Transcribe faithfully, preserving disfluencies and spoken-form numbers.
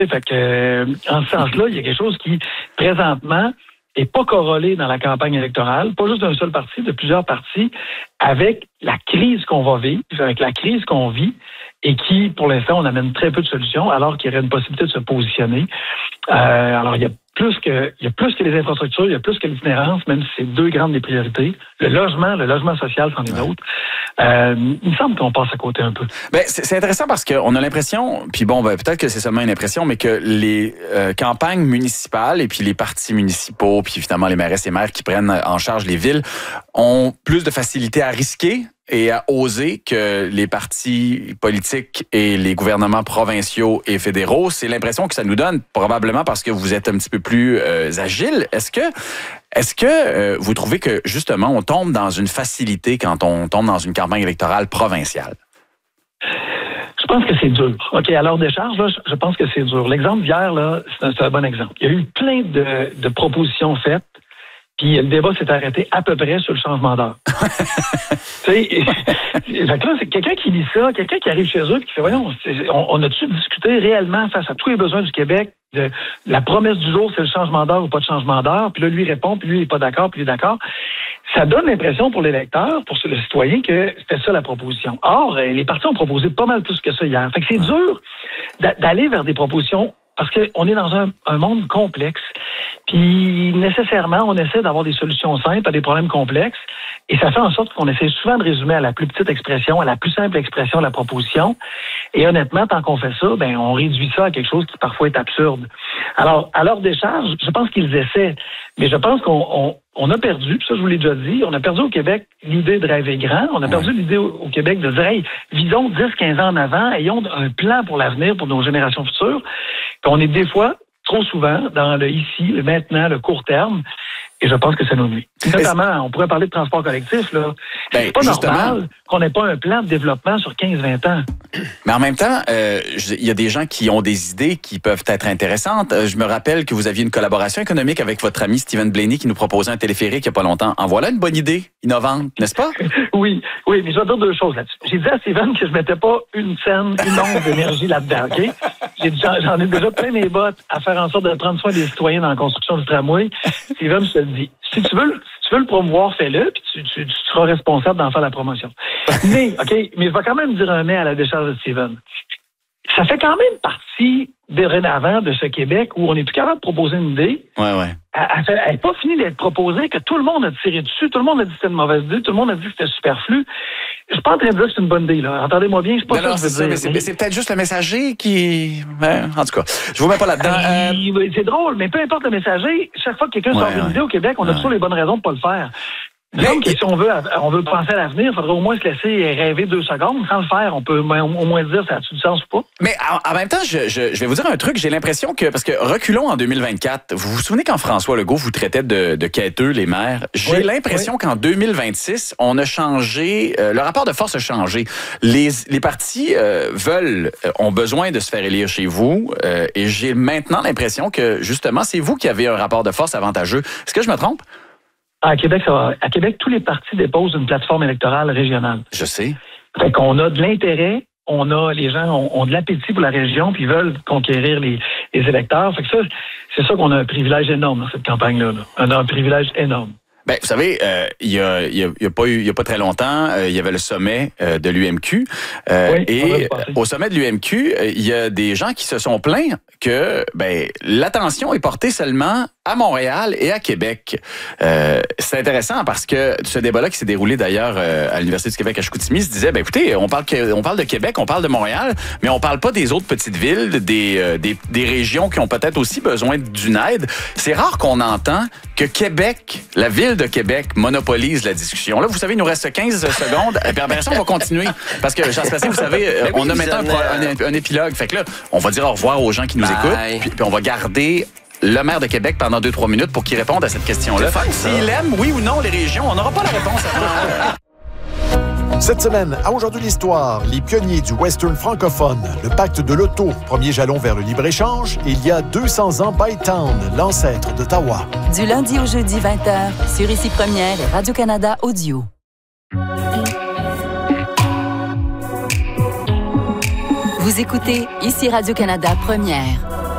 Fait que, euh, en ce sens-là, il y a quelque chose qui, présentement, est pas corrélé dans la campagne électorale, pas juste d'un seul parti, de plusieurs partis, avec la crise qu'on va vivre, avec la crise qu'on vit, et qui, pour l'instant, on amène très peu de solutions, alors qu'il y aurait une possibilité de se positionner. Euh, alors, il y a plus que il y a plus que les infrastructures, il y a plus que l'itinérance, même si c'est deux grandes des priorités. Le logement, le logement social, c'en est d'autres. Euh, il me semble qu'on passe à côté un peu. Ben, c'est, c'est intéressant parce qu'on a l'impression, puis bon, ben, peut-être que c'est seulement une impression, mais que les euh, campagnes municipales et puis les partis municipaux, puis évidemment les mairesses et maires qui prennent en charge les villes, ont plus de facilité à risquer et à oser que les partis politiques et les gouvernements provinciaux et fédéraux. C'est l'impression que ça nous donne, probablement parce que vous êtes un petit peu plus euh, agile. Est-ce que, est-ce que euh, vous trouvez que, justement, on tombe dans une facilité quand on tombe dans une campagne électorale provinciale? Je pense que c'est dur. OK, à l'heure des charges, là, je pense que c'est dur. L'exemple d'hier, là, c'est un, c'est un bon exemple. Il y a eu plein de, de propositions faites. Puis le débat s'est arrêté à peu près sur le changement d'heure. Tu sais, fait que là, c'est quelqu'un qui lit ça, quelqu'un qui arrive chez eux et qui fait, voyons, on, on a-tu discuté réellement face à tous les besoins du Québec de la promesse du jour, c'est le changement d'heure ou pas de changement d'heure? Puis là, lui répond, puis lui, il n'est pas d'accord, puis il est d'accord. Ça donne l'impression pour l'électeur, pour le citoyen, que c'était ça la proposition. Or, les partis ont proposé pas mal plus que ça hier. Fait que c'est dur d'aller vers des propositions parce qu'on est dans un, un monde complexe. Puis, nécessairement, on essaie d'avoir des solutions simples à des problèmes complexes. Et ça fait en sorte qu'on essaie souvent de résumer à la plus petite expression, à la plus simple expression de la proposition. Et honnêtement, tant qu'on fait ça, ben, on réduit ça à quelque chose qui parfois est absurde. Alors, à leur décharge, je pense qu'ils essaient. Mais je pense qu'on on, on a perdu, ça je vous l'ai déjà dit, on a perdu au Québec l'idée de rêver grand. On a perdu ouais. l'idée au, au Québec de dire, hey, visons dix, quinze ans en avant, ayons un plan pour l'avenir, pour nos générations futures. Puis on est des fois, trop souvent, dans le ici, le maintenant, le court terme. Et je pense que ça nous nuit. Notamment, on pourrait parler de transport collectif, là. Ben, c'est pas justement normal qu'on n'ait pas un plan de développement sur quinze vingt ans. Mais en même temps, euh, il y a des gens qui ont des idées qui peuvent être intéressantes. Je me rappelle que vous aviez une collaboration économique avec votre ami Stephen Blaney qui nous proposait un téléphérique il n'y a pas longtemps. En voilà une bonne idée innovante, n'est-ce pas? Oui, oui, mais je vais dire deux choses là-dessus. J'ai dit à Stephen que je mettais pas une scène, une once d'énergie là-dedans, OK? J'ai, j'en ai déjà plein mes bottes à faire en sorte de prendre soin des citoyens dans la construction du tramway. Stephen, je te le dis. Si tu veux, si tu veux le promouvoir, fais-le, puis tu, tu, tu seras responsable d'en faire la promotion. Mais, OK, mais je vais quand même dire un mais à la décharge de Stephen. Ça fait quand même partie, dorénavant, de ce Québec où on est plus capable de proposer une idée. Ouais, ouais. Elle n'est pas finie d'être proposée, que tout le monde a tiré dessus, tout le monde a dit que c'était une mauvaise idée, tout le monde a dit que c'était superflu. Je suis pas en train de dire que c'est une bonne idée, là. Entendez-moi bien, c'est pas non, ça que je veux ça, dire. Mais c'est, mais c'est peut-être juste le messager qui... Ouais, en tout cas, je vous mets pas là-dedans. Euh... C'est drôle, mais peu importe le messager, chaque fois que quelqu'un ouais, sort une ouais. idée au Québec, on a ouais. toujours les bonnes raisons de pas le faire. Mais que si on veut, on veut penser à l'avenir, il faudrait au moins se laisser rêver deux secondes. Sans le faire, on peut au moins dire ça a-tu du sens ou pas. Mais en, en même temps, je, je, je vais vous dire un truc. J'ai l'impression que, parce que reculons en deux mille vingt-quatre, vous vous souvenez quand François Legault vous traitait de, de quêteux, les maires? J'ai oui, l'impression oui. qu'en deux mille vingt-six, on a changé, euh, le rapport de force a changé. Les, les partis euh, veulent, euh, ont besoin de se faire élire chez vous. Euh, et j'ai maintenant l'impression que, justement, c'est vous qui avez un rapport de force avantageux. Est-ce que je me trompe? À Québec, ça va. À Québec, tous les partis déposent une plateforme électorale régionale. Je sais. Fait qu'on a de l'intérêt, on a, les gens ont, ont de l'appétit pour la région, puis veulent conquérir les, les électeurs. Fait que ça, c'est ça qu'on a un privilège énorme dans cette campagne-là. Là. On a un privilège énorme. Ben, vous savez, euh, il y a, il y a, il y a pas eu, il y a pas très longtemps, euh, il y avait le sommet euh, de l'U M Q. Euh, oui, et au sommet de l'U M Q, euh, il y a des gens qui se sont plaints que, ben, l'attention est portée seulement à Montréal et à Québec. Euh, c'est intéressant parce que ce débat-là qui s'est déroulé d'ailleurs euh, à l'Université du Québec à Chicoutimi se disait, ben, écoutez, on parle, que, on parle de Québec, on parle de Montréal, mais on parle pas des autres petites villes, des, euh, des, des régions qui ont peut-être aussi besoin d'une aide. C'est rare qu'on entend que Québec, la ville de Québec, monopolise la discussion. Là, vous savez, il nous reste quinze secondes. Et puis après ça, on va continuer. Parce que, Jean Sébastien, vous savez, oui, on a maintenant un, un, un épilogue. Fait que là, on va dire au revoir aux gens qui nous Bye. écoutent. Puis, puis on va garder le maire de Québec pendant deux trois minutes pour qu'il réponde à cette question-là. S'il aime, oui ou non, les régions, on n'aura pas la réponse avant. Cette semaine, à Aujourd'hui l'Histoire, les pionniers du western francophone, le pacte de l'auto, premier jalon vers le libre-échange, et il y a deux cents ans, Bytown, l'ancêtre d'Ottawa. Du lundi au jeudi, vingt heures, sur Ici Première et Radio-Canada Audio. Vous écoutez Ici Radio-Canada Première.